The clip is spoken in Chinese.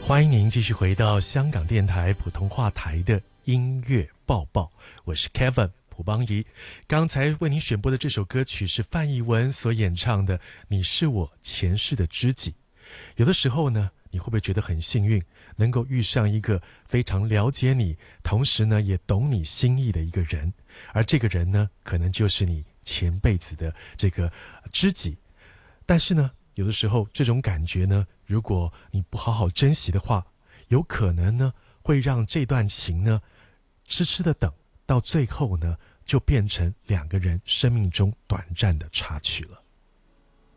欢迎您继续回到香港电台普通话台的音乐报报，我是 Kevin 蒲邦仪。刚才为您选播的这首歌曲是范逸文所演唱的《你是我前世的知己》。有的时候呢，你会不会觉得很幸运，能够遇上一个非常了解你，同时呢也懂你心意的一个人，而这个人呢，可能就是你前辈子的这个知己。但是呢，有的时候这种感觉呢，如果你不好好珍惜的话，有可能呢会让这段情呢痴痴的等，到最后呢就变成两个人生命中短暂的插曲了。